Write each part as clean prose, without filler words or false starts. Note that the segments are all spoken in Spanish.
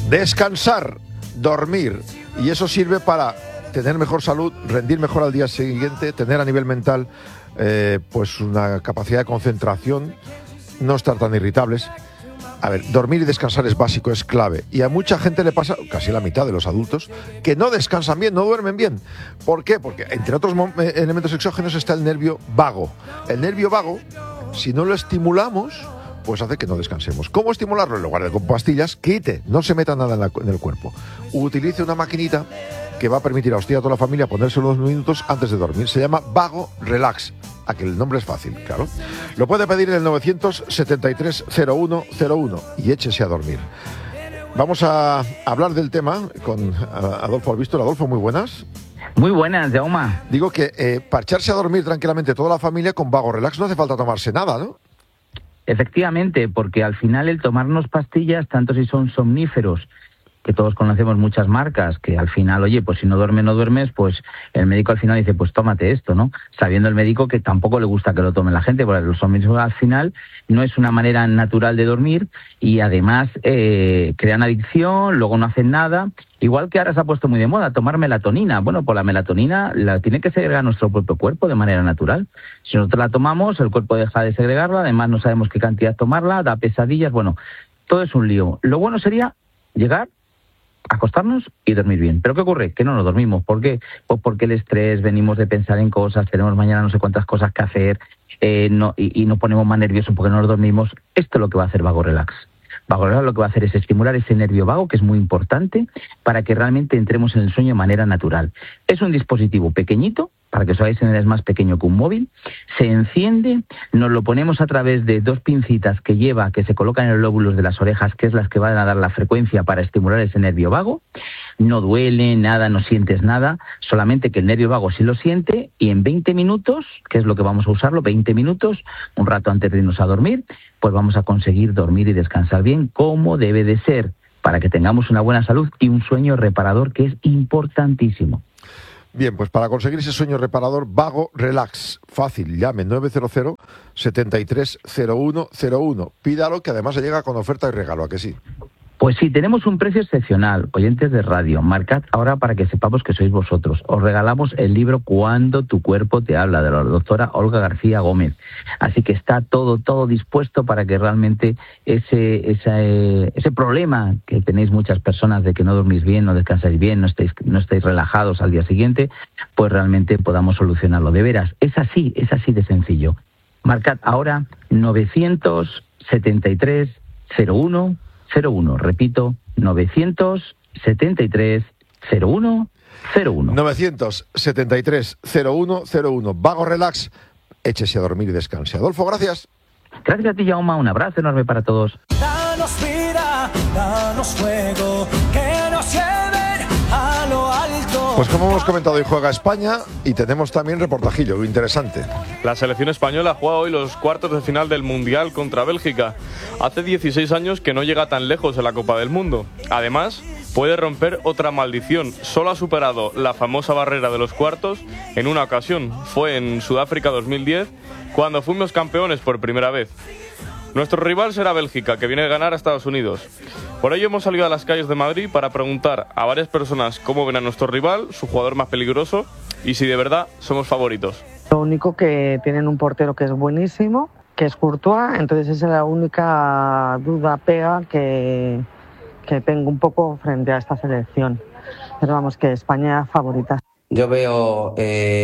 Descansar, dormir, y eso sirve para tener mejor salud, rendir mejor al día siguiente, tener a nivel mental pues una capacidad de concentración, no estar tan irritables. A ver, dormir y descansar es básico, es clave. Y a mucha gente le pasa, casi la mitad de los adultos, que no descansan bien, no duermen bien. ¿Por qué? Porque entre otros elementos exógenos está el nervio vago. El nervio vago, si no lo estimulamos, pues hace que no descansemos. ¿Cómo estimularlo? En lugar de con pastillas, quite, no se meta nada en el cuerpo. Utilice una maquinita que va a permitir a usted y a toda la familia ponérselo 2 minutos antes de dormir. Se llama Vago Relax. Aquí el nombre es fácil, claro. Lo puede pedir en el 973-0101 y échese a dormir. Vamos a hablar del tema con Adolfo Albistor. Adolfo, muy buenas. Muy buenas, Jaume. Digo que para echarse a dormir tranquilamente toda la familia con Vago Relax no hace falta tomarse nada, ¿no? Efectivamente, porque al final el tomarnos pastillas, tanto si son somníferos, que todos conocemos muchas marcas, que al final, oye, pues si no duermes, pues el médico al final dice, pues tómate esto, ¿no? Sabiendo el médico que tampoco le gusta que lo tome la gente, porque los somníferos al final no es una manera natural de dormir y además crean adicción, luego no hacen nada. Igual que ahora se ha puesto muy de moda tomar melatonina. Bueno, pues la melatonina la tiene que segregar nuestro propio cuerpo de manera natural. Si nosotros la tomamos, el cuerpo deja de segregarla, además no sabemos qué cantidad tomarla, da pesadillas, bueno, todo es un lío. Lo bueno sería llegar, acostarnos y dormir bien. ¿Pero qué ocurre? Que no nos dormimos. ¿Por qué? Pues porque el estrés, venimos de pensar en cosas, tenemos mañana no sé cuántas cosas que hacer y nos ponemos más nerviosos porque no nos dormimos. Esto es lo que va a hacer Vago Relax. Vago Relax lo que va a hacer es estimular ese nervio vago, que es muy importante, para que realmente entremos en el sueño de manera natural. Es un dispositivo pequeñito, para que os hagáis idea, es más pequeño que un móvil, se enciende, nos lo ponemos a través de 2 pincitas que se colocan en los lóbulos de las orejas, que es las que van a dar la frecuencia para estimular ese nervio vago. No duele nada, no sientes nada, solamente que el nervio vago sí lo siente, y en 20 minutos, que es lo que vamos a usarlo, 20 minutos, un rato antes de irnos a dormir, pues vamos a conseguir dormir y descansar bien como debe de ser, para que tengamos una buena salud y un sueño reparador, que es importantísimo. Bien, pues para conseguir ese sueño reparador, Vago Relax, fácil, llame 900-730101. Pídalo, que además se llega con oferta y regalo, ¿a que sí? Pues sí, tenemos un precio excepcional, oyentes de radio. Marcad ahora para que sepamos que sois vosotros. Os regalamos el libro Cuando tu cuerpo te habla, de la doctora Olga García Gómez. Así que está todo dispuesto para que realmente ese problema que tenéis muchas personas de que no dormís bien, no descansáis bien, no estáis relajados al día siguiente, pues realmente podamos solucionarlo. De veras, es así de sencillo. Marcad ahora 973-0101. Repito, 973-0101. 973-0101. Vago Relax, échese a dormir y descanse. Adolfo, gracias. Gracias a ti, Jaume. Un abrazo enorme para todos. Danos vida, danos fuego, que nos lleven a lo alto. Pues como hemos comentado, hoy juega España y tenemos también reportajillo interesante. La selección española juega hoy los cuartos de final del Mundial contra Bélgica. Hace 16 años que no llega tan lejos en la Copa del Mundo. Además, puede romper otra maldición. Solo ha superado la famosa barrera de los cuartos en una ocasión. Fue en Sudáfrica 2010, cuando fuimos campeones por primera vez. Nuestro rival será Bélgica, que viene de ganar a Estados Unidos. Por ello hemos salido a las calles de Madrid para preguntar a varias personas cómo ven a nuestro rival, su jugador más peligroso, y si de verdad somos favoritos. Lo único que tienen un portero que es buenísimo, que es Courtois, entonces esa es la única duda pega que tengo un poco frente a esta selección. Pero vamos, que España es favorita. Yo veo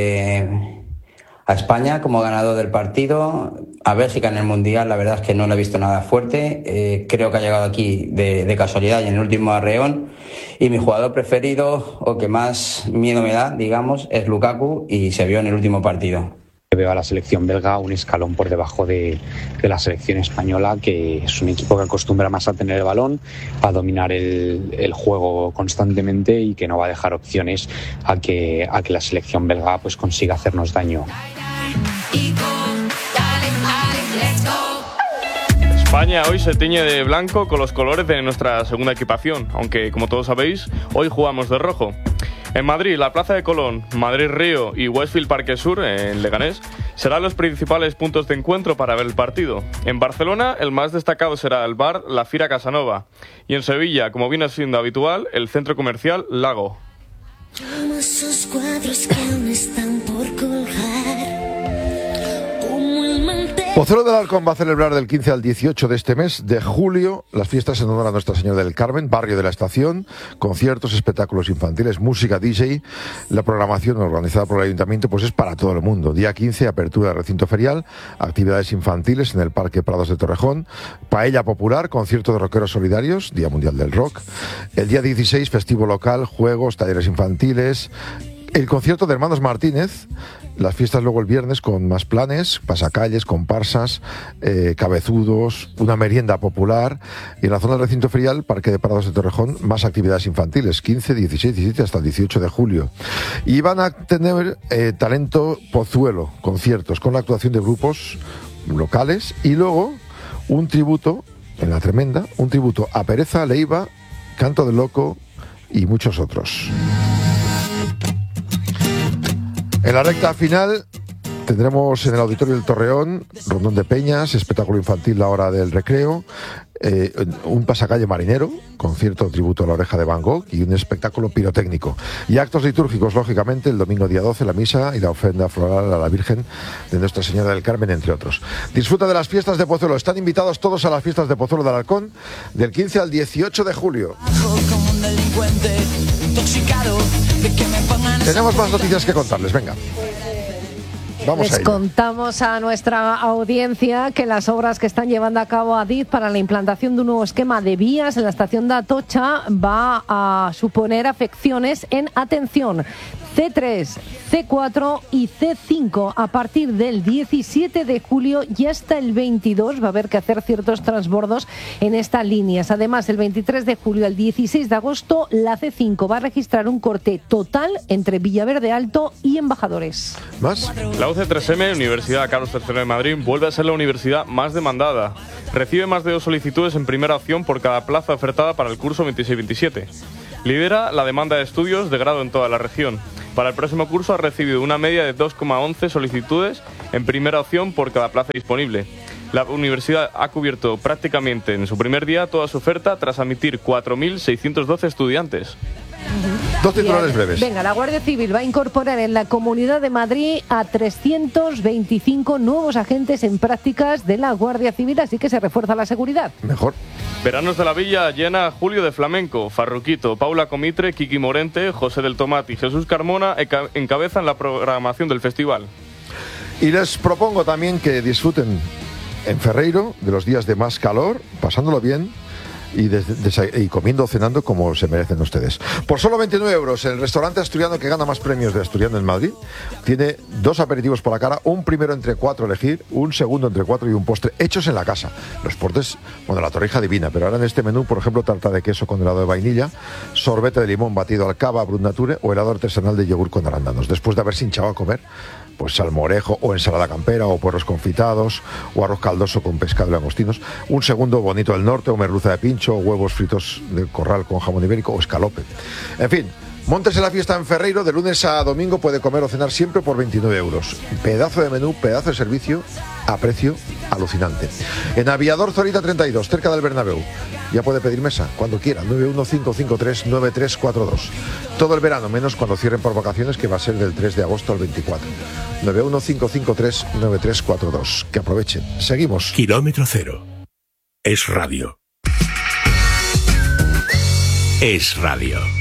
a España como ganador del partido. A Bélgica en el Mundial la verdad es que no lo he visto nada fuerte. Creo que ha llegado aquí de casualidad y en el último arreón. Y mi jugador preferido, o que más miedo me da, digamos, es Lukaku, y se vio en el último partido. Veo a la selección belga un escalón por debajo de la selección española, que es un equipo que acostumbra más a tener el balón, a dominar el juego constantemente y que no va a dejar opciones a que la selección belga pues consiga hacernos daño. España hoy se tiñe de blanco con los colores de nuestra segunda equipación, aunque como todos sabéis, hoy jugamos de rojo. En Madrid, la Plaza de Colón, Madrid Río y Westfield Parque Sur, en Leganés, serán los principales puntos de encuentro para ver el partido. En Barcelona, el más destacado será el bar La Fira Casanova. Y en Sevilla, como viene siendo habitual, el centro comercial Lago. Esos cuadros que aún están por colgar. Pozuelo del Alarcón va a celebrar del 15 al 18 de este mes de julio las fiestas en honor a Nuestra Señora del Carmen, barrio de la Estación, conciertos, espectáculos infantiles, música, DJ. La programación organizada por el Ayuntamiento pues es para todo el mundo. Día 15, apertura del recinto ferial, actividades infantiles en el Parque Prados de Torrejón, paella popular, concierto de rockeros solidarios, Día Mundial del Rock. El día 16, festivo local, juegos, talleres infantiles. El concierto de Hermanos Martínez, las fiestas luego el viernes con más planes, pasacalles, comparsas, cabezudos, una merienda popular. Y en la zona del recinto ferial, Parque de Prados de Torrejón, más actividades infantiles, 15, 16, 17 hasta el 18 de julio. Y van a tener talento Pozuelo, conciertos con la actuación de grupos locales y luego un tributo, en la Tremenda, un tributo a Pereza, Leiva, Canto del Loco y muchos otros. En la recta final tendremos en el Auditorio del Torreón rondón de peñas, espectáculo infantil La Hora del Recreo, un pasacalle marinero, concierto tributo a la Oreja de Van Gogh y un espectáculo pirotécnico. Y actos litúrgicos, lógicamente, el domingo día 12, la misa y la ofrenda floral a la Virgen de Nuestra Señora del Carmen, entre otros. Disfruta de las fiestas de Pozuelo. Están invitados todos a las fiestas de Pozuelo de Alarcón del 15 al 18 de julio. Tenemos más noticias que contarles, venga. Vamos Les contamos a nuestra audiencia que las obras que están llevando a cabo Adif para la implantación de un nuevo esquema de vías en la estación de Atocha va a suponer afecciones en, atención, C3, C4 y C5. A partir del 17 de julio y hasta el 22 va a haber que hacer ciertos transbordos en estas líneas. Además, el 23 de julio al 16 de agosto, la C5 va a registrar un corte total entre Villaverde Alto y Embajadores. ¿Más? La UC3M, Universidad Carlos III de Madrid, vuelve a ser la universidad más demandada. Recibe más de 2 solicitudes en primera opción por cada plaza ofertada para el curso 26-27. Lidera la demanda de estudios de grado en toda la región. Para el próximo curso ha recibido una media de 2,11 solicitudes en primera opción por cada plaza disponible. La universidad ha cubierto prácticamente en su primer día toda su oferta tras admitir 4.612 estudiantes. Dos titulares breves. Venga, la Guardia Civil va a incorporar en la Comunidad de Madrid a 325 nuevos agentes en prácticas de la Guardia Civil, así que se refuerza la seguridad. Mejor. Veranos de la Villa llena Julio de Flamenco. Farruquito, Paula Comitre, Kiki Morente, José del Tomate y Jesús Carmona encabezan la programación del festival. Y les propongo también que disfruten en Ferreiro de los días de más calor, pasándolo bien y comiendo o cenando como se merecen ustedes. Por solo 29 euros, el restaurante asturiano que gana más premios de asturiano en Madrid tiene 2 aperitivos por la cara, un primero entre 4 elegir, un segundo entre 4 y un postre hechos en la casa. Los postres, bueno, la torrija divina, pero ahora en este menú, por ejemplo, tarta de queso con helado de vainilla, sorbete de limón batido al cava, Brut Nature o helado artesanal de yogur con arándanos. Después de haberse hinchado a comer, pues salmorejo o ensalada campera o puerros confitados o arroz caldoso con pescado y langostinos, un segundo bonito del norte o merluza de pincho o huevos fritos de corral con jamón ibérico o escalope. En fin, móntese la fiesta en Ferreiro, de lunes a domingo puede comer o cenar siempre por 29 euros. Pedazo de menú, pedazo de servicio a precio alucinante. En Aviador Zorita 32, cerca del Bernabéu. Ya puede pedir mesa cuando quiera, 915539342. Todo el verano, menos cuando cierren por vacaciones, que va a ser del 3 de agosto al 24. 915539342. Que aprovechen. Seguimos. Kilómetro Cero. Es radio. Es radio.